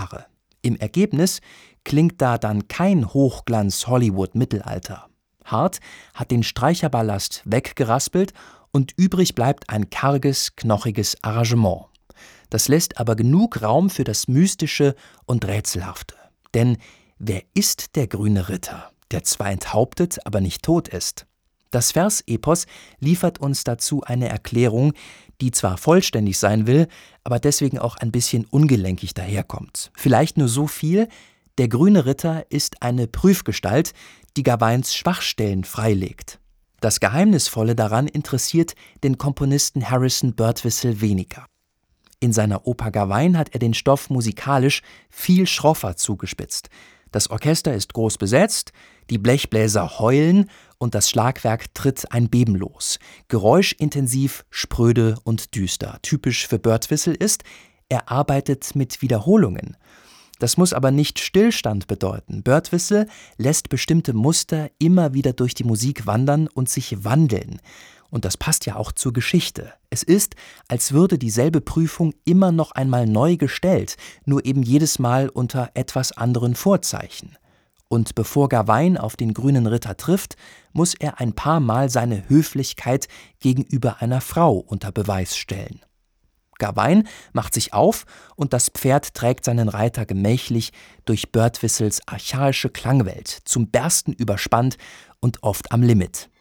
Gitarre. Im Ergebnis klingt da dann kein Hochglanz-Hollywood-Mittelalter. Hart hat den Streicherballast weggeraspelt und übrig bleibt ein karges, knochiges Arrangement. Das lässt aber genug Raum für das Mystische und Rätselhafte. Denn wer ist der grüne Ritter, der zwar enthauptet, aber nicht tot ist? Das Versepos liefert uns dazu eine Erklärung, die zwar vollständig sein will, aber deswegen auch ein bisschen ungelenkig daherkommt. Vielleicht nur so viel: Der grüne Ritter ist eine Prüfgestalt, die Gawains Schwachstellen freilegt. Das Geheimnisvolle daran interessiert den Komponisten Harrison Birtwistle weniger. In seiner Oper Gawain hat er den Stoff musikalisch viel schroffer zugespitzt. Das Orchester ist groß besetzt, die Blechbläser heulen und das Schlagwerk tritt ein Beben los. Geräuschintensiv, spröde und düster. Typisch für Birtwistle ist, er arbeitet mit Wiederholungen. Das muss aber nicht Stillstand bedeuten. Birtwistle lässt bestimmte Muster immer wieder durch die Musik wandern und sich wandeln. Und das passt ja auch zur Geschichte. Es ist, als würde dieselbe Prüfung immer noch einmal neu gestellt, nur eben jedes Mal unter etwas anderen Vorzeichen. Und bevor Gawain auf den grünen Ritter trifft, muss er ein paar Mal seine Höflichkeit gegenüber einer Frau unter Beweis stellen. Gawain macht sich auf und das Pferd trägt seinen Reiter gemächlich durch Birtwistles archaische Klangwelt, zum Bersten überspannt und oft am Limit.